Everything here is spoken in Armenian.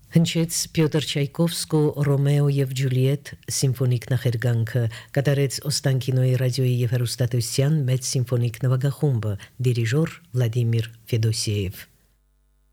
Հնչեց Պյոտր Չայկովսկու Ռոմեո եւ Ջուլիետ սիմֆոնիկ նախերգանքը, կատարեց Օստանկինոյի ռադիոյի եւ հեռուստատեսության մեծ սիմֆոնիկ նվագախումբը, դիրիժոր Վլադիմիր Ֆեդոսիև։